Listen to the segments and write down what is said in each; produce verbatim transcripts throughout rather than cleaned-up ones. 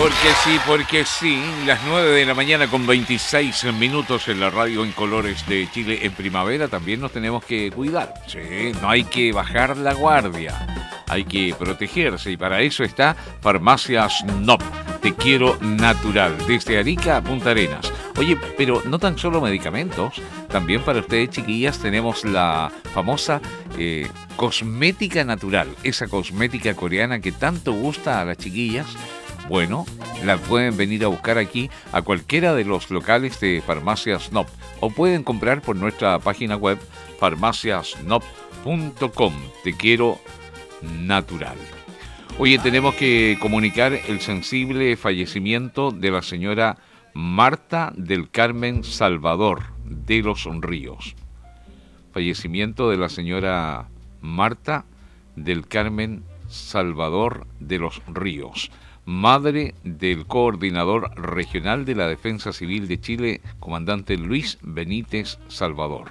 Porque sí, porque sí, las nueve de la mañana con veintiséis minutos en la radio en colores de Chile. En primavera también nos tenemos que cuidar, sí, no hay que bajar la guardia, hay que protegerse y para eso está Farmacias N O P, Te Quiero Natural, desde Arica a Punta Arenas. Oye, pero no tan solo medicamentos, también para ustedes chiquillas tenemos la famosa eh, cosmética natural, esa cosmética coreana que tanto gusta a las chiquillas. Bueno, la pueden venir a buscar aquí a cualquiera de los locales de Farmacias N O P o pueden comprar por nuestra página web farmacias nop punto com. Te Quiero Natural. Oye, tenemos que comunicar el sensible fallecimiento de la señora Marta del Carmen Salvador de los Ríos. Fallecimiento de la señora Marta del Carmen Salvador de los Ríos, madre del coordinador regional de la Defensa Civil de Chile, comandante Luis Benítez Salvador.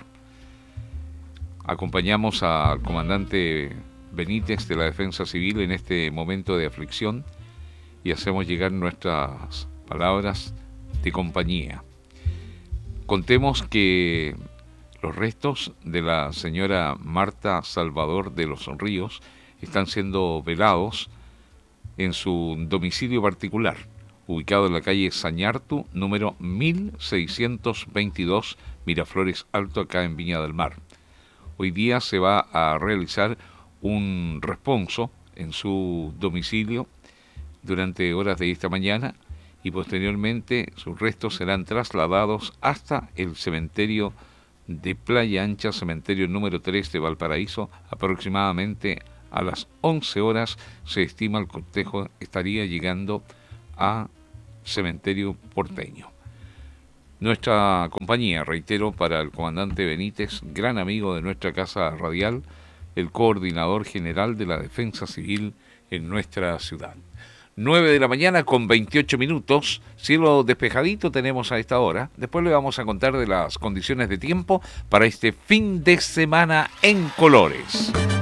Acompañamos al comandante Benítez de la Defensa Civil en este momento de aflicción y hacemos llegar nuestras palabras de compañía. Contemos que los restos de la señora Marta Salvador de los Ríos están siendo velados en su domicilio particular, ubicado en la calle Sañartu, número mil seiscientos veintidós, Miraflores Alto, acá en Viña del Mar. Hoy día se va a realizar un responso en su domicilio durante horas de esta mañana y posteriormente sus restos serán trasladados hasta el cementerio de Playa Ancha, cementerio número tres de Valparaíso, aproximadamente a las once horas. Se estima el cortejo estaría llegando a cementerio porteño. Nuestra compañía, reitero, para el comandante Benítez, gran amigo de nuestra casa radial, el coordinador general de la Defensa Civil en nuestra ciudad. nueve de la mañana con veintiocho minutos, cielo despejadito tenemos a esta hora. Después le vamos a contar de las condiciones de tiempo para este fin de semana en colores.